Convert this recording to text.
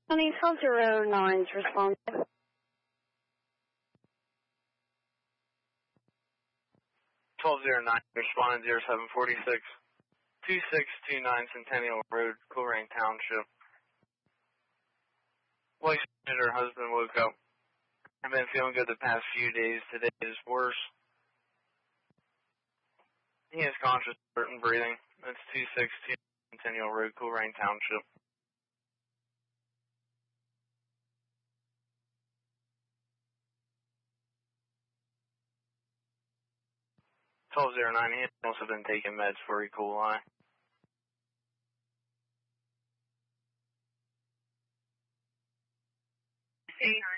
County 1209's responsive. 1209, responding 0746, 2629 Centennial Road, Colerain Township. Wife and her husband woke up. I've been feeling good the past few days. Today is worse. He is conscious and breathing. That's 262 Centennial Road, Colerain Township. He has also been taking meds for E. coli. Hey,